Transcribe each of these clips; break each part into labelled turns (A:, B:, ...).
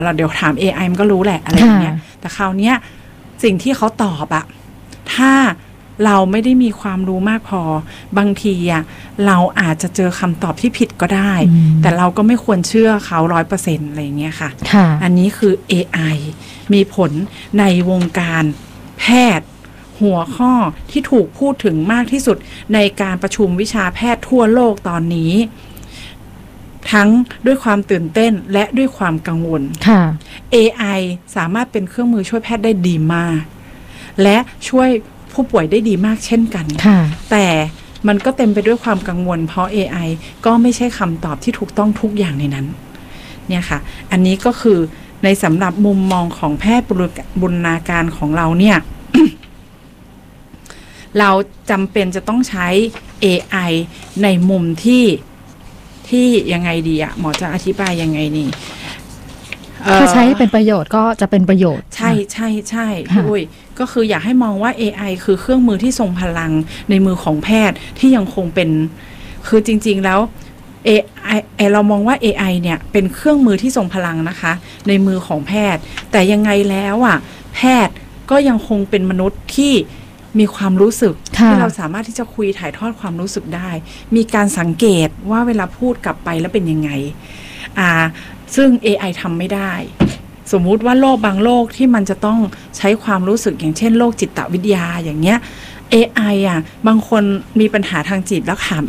A: เราเดี๋ยวถาม AI มันก็รู้แหละอะไรอย่างเงี้ยแต่คราวเนี้ยสิ่งที่เขาตอบอะถ้าเราไม่ได้มีความรู้มากพอบางทีอะเราอาจจะเจอคำตอบที่ผิดก็ได้แต่เราก็ไม่ควรเชื่อเขา 100% อะไรอย่างเงี้ยค่ะอันนี้คือ AI มีผลในวงการแพทย์หัวข้อที่ถูกพูดถึงมากที่สุดในการประชุมวิชาแพทย์ทั่วโลกตอนนี้ทั้งด้วยความตื่นเต้นและด้วยความกังวล AI สามารถเป็นเครื่องมือช่วยแพทย์ได้ดีมากและช่วยผู้ป่วยได้ดีมากเช่นกันแต่มันก็เต็มไปด้วยความกังวลเพราะ AI ก็ไม่ใช่คำตอบที่ถูกต้องทุกอย่างในนั้นเนี่ยค่ะอันนี้ก็คือในสำหรับมุมมองของแพทย์บูรณาการของเราเนี่ย เราจำเป็นจะต้องใช้ AI ในมุมที่ยังไงดีอะหมอจะอธิบายยังไงนี่
B: ถ้าใช้เป็นประโยชน์ก็จะเป็นประโยชน์
A: ใช่ด้วยก็คืออยากให้มองว่า AI คือเครื่องมือที่ทรงพลังในมือของแพทย์ที่ยังคงเป็นคือจริงๆแล้ว AI เรามองว่า AI เนี่ยเป็นเครื่องมือที่ทรงพลังนะคะในมือของแพทย์แต่ยังไงแล้วอ่ะแพทย์ก็ยังคงเป็นมนุษย์ที่มีความรู้สึกที่เราสามารถที่จะคุยถ่ายทอดความรู้สึกได้มีการสังเกตว่าเวลาพูดกลับไปแล้วเป็นยังไงซึ่ง AI ทำไม่ได้สมมุติว่าโรคบางโรคที่มันจะต้องใช้ความรู้สึกอย่างเช่นโรคจิตวิทยาอย่างเงี้ย AI บางคนมีปัญหาทางจิตแล้วถาม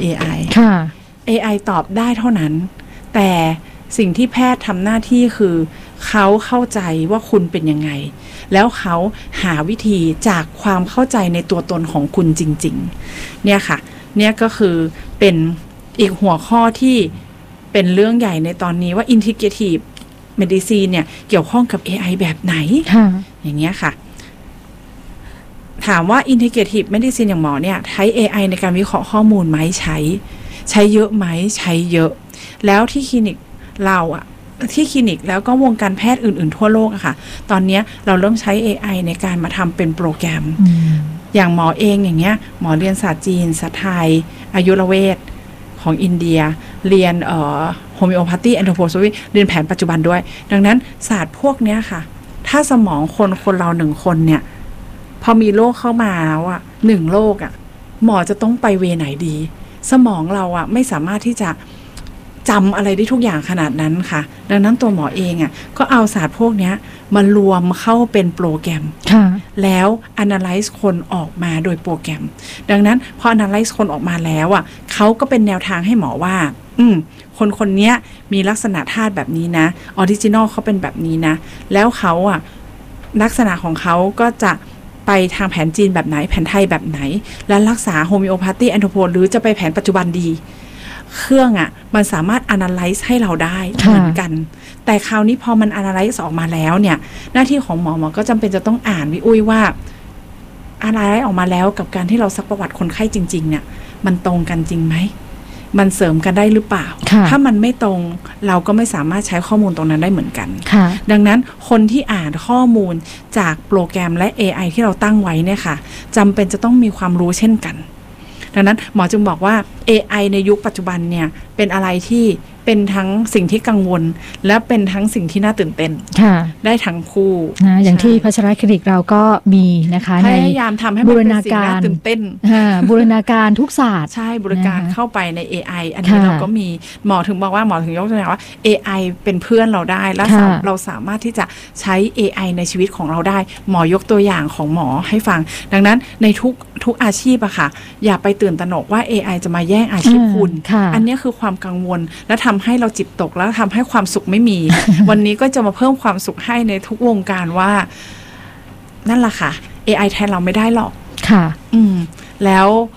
A: AI ตอบได้เท่านั้นแต่สิ่งที่แพทย์ทำหน้าที่คือเขาเข้าใจว่าคุณเป็นยังไงแล้วเขาหาวิธีจากความเข้าใจในตัวตนของคุณจริงๆเนี่ยค่ะเนี่ยก็คือเป็นอีกหัวข้อที่เป็นเรื่องใหญ่ในตอนนี้ว่า integrative medicine เนี่ยเกี่ยวข้องกับ AI แบบไหนอย่างเงี้ยค่ะถามว่า integrative medicine อย่างหมอเนี่ยใช้ AI ในการวิเคราะห์ข้อมูลไหมใช้เยอะไหมใช้เยอะแล้วที่คลินิกเราที่คลินิกแล้วก็วงการแพทย์อื่นๆทั่วโลกอะค่ะตอนนี้เราเริ่มใช้ AI ในการมาทำเป็นโปรแกรมอย่างหมอเองอย่างเงี้ยหมอเรียนศาสตร์จีนศาสตร์ไทยอายุรเวชของอินเดียเรียนโฮมิโอพาธีแอนโทรโพโซฟีเรียนแผนปัจจุบันด้วยดังนั้นศาสตร์พวกเนี้ยค่ะถ้าสมองคนเรา1คนเนี่ยพอมีโรคเข้ามาแล้ว1โรคหมอจะต้องไปเวไหนดีสมองเราไม่สามารถที่จะจำอะไรได้ทุกอย่างขนาดนั้นค่ะดังนั้นตัวหมอเองก็เอาศาสตร์พวกนี้มารวมเข้าเป็นโปรแกรมแล้ว analyze คนออกมาโดยโปรแกรมดังนั้นพอ analyze คนออกมาแล้วเขาก็เป็นแนวทางให้หมอว่าคนนี้มีลักษณะธาตุแบบนี้นะออริจินอลเขาเป็นแบบนี้นะแล้วเขาลักษณะของเขาก็จะไปทางแผนจีนแบบไหนแผนไทยแบบไหนและรักษาโฮมิโอพาธีแอนโทรโพหรือจะไปแผนปัจจุบันดีเครื่องมันสามารถ analyze ให้เราได้เหมือนกันแต่คราวนี้พอมัน analyze ออกมาแล้วเนี่ยหน้าที่ของหมอก็จำเป็นจะต้องอ่านวิอุ้ยว่า analyze ออกมาแล้วกับการที่เราซักประวัติคนไข้จริงๆเนี่ยมันตรงกันจริงไหมมันเสริมกันได้หรือเปล่าถ้ามันไม่ตรงเราก็ไม่สามารถใช้ข้อมูลตรงนั้นได้เหมือนกันดังนั้นคนที่อ่านข้อมูลจากโปรแกรมและ AI ที่เราตั้งไว้เนี่ยค่ะจำเป็นจะต้องมีความรู้เช่นกันดังนั้นหมอจึงบอกว่า AI ในยุคปัจจุบันเนี่ยเป็นอะไรที่เป็นทั้งสิ่งที่กังวลและเป็นทั้งสิ่งที่น่าตื่นเต้นได้ทั้งคู่
B: นะอย่างที่พัชรคลินิกเราก็มีนะคะ
A: พยายามทำให้มันเป็นสิ่งน่าตื่นเต้น
B: บูรณาการทุกศาสตร์
A: ใช่บูรณาการเข้าไปใน AI อันนี้เราก็มีหมอถึงบอกว่าหมอถึงยกตัวอย่างว่า AI เป็นเพื่อนเราได้และเราสามารถที่จะใช้ AI ในชีวิตของเราได้หมอยกตัวอย่างของหมอให้ฟังดังนั้นในทุกอาชีพอะค่ะอย่าไปตื่นตระหนกว่า AI จะมาแย่งอาชีพคุณอันนี้คือความกังวลและทำให้เราจิตตกแล้วทำให้ความสุขไม่มี วันนี้ก็จะมาเพิ่มความสุขให้ในทุกวงการว่านั่นแหละค่ะ AI แทนเราไม่ได้หรอก
B: ค่ะ
A: แล้ว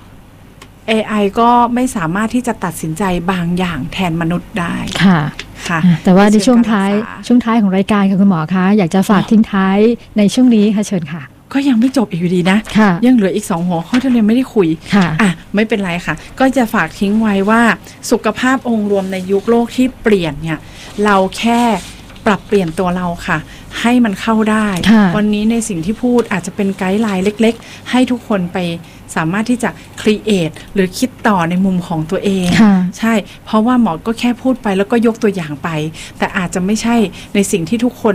A: AI ก็ไม่สามารถที่จะตัดสินใจบางอย่างแทนมนุษย์ได้
B: ค่ะแต่ว่าในช่วงท้ายของรายการค่ะคุณหมอคะอยากจะฝากทิ้งท้ายในช่วงนี้ค่ะเชิญค่ะ
A: ก็ยังไม่จบอีกอยู่ดีนะยังเหลืออีก2หัวข้อที่เราไม่ได้คุยไม่เป็นไรค่ะก็จะฝากทิ้งไว้ว่าสุขภาพองค์รวมในยุคโลกที่เปลี่ยนเนี่ยเราแค่ปรับเปลี่ยนตัวเราค่ะให้มันเข้าได้วันนี้ในสิ่งที่พูดอาจจะเป็นไกด์ไลน์เล็กๆให้ทุกคนไปสามารถที่จะ create หรือคิดต่อในมุมของตัวเองใช่เพราะว่าหมอก็แค่พูดไปแล้วก็ยกตัวอย่างไปแต่อาจจะไม่ใช่ในสิ่งที่ทุกคน